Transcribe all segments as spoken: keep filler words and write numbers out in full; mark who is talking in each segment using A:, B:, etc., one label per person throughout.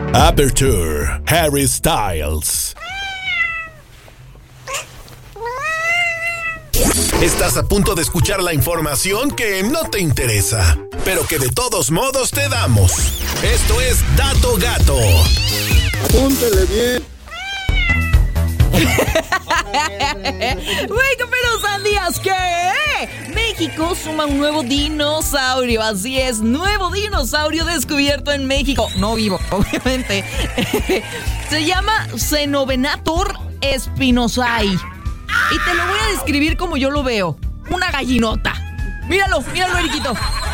A: Aperture, Harry Styles. Estás a punto de escuchar la información que no te interesa, pero que de todos modos te damos. Esto es Dato Gato.
B: Apúntele bien.
C: Güey, pero ¿sabías que México suma un nuevo dinosaurio? Así es, nuevo dinosaurio descubierto en México. No vivo, obviamente. Se llama Cenovenator spinosae. Y te lo voy a describir como yo lo veo. Una gallinota. Míralo, míralo, Eriquito.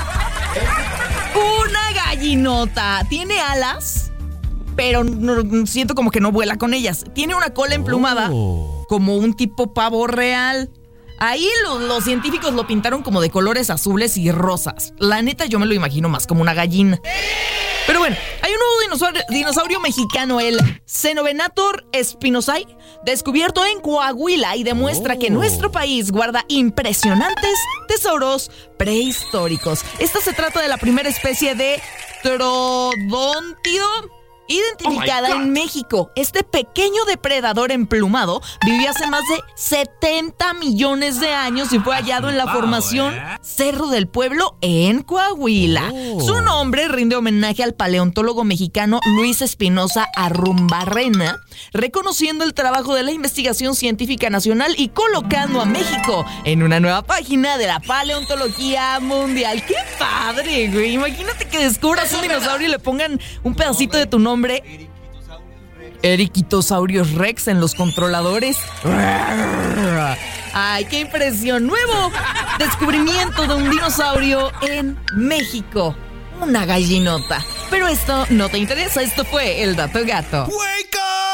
C: Una gallinota. Tiene alas, pero no, siento como que no vuela con ellas. Tiene una cola emplumada, oh, como un tipo pavo real. Ahí lo, los científicos lo pintaron como de colores azules y rosas. La neta, yo me lo imagino más como una gallina. Pero bueno, hay un nuevo dinosaurio, dinosaurio mexicano, el Cenovenator spinosae, descubierto en Coahuila, y demuestra oh. que nuestro país guarda impresionantes tesoros prehistóricos. Esta se trata de la primera especie de troodóntido identificada oh en México. Este pequeño depredador emplumado vivió hace más de setenta millones de años y fue hallado en la formación Cerro del Pueblo en Coahuila. Oh. Su nombre rinde homenaje al paleontólogo mexicano Luis Espinosa Arrumbarrena, reconociendo el trabajo de la investigación científica nacional y colocando a México en una nueva página de la paleontología mundial. ¡Qué padre, güey! Imagínate que descubras un dinosaurio y le pongan un pedacito de tu nombre. Eriquitosaurios Rex en los controladores. ¡Ay, qué impresión! Nuevo descubrimiento de un dinosaurio en México. Una gallinota. Pero esto no te interesa. Esto fue el Dato Gato.
A: Wake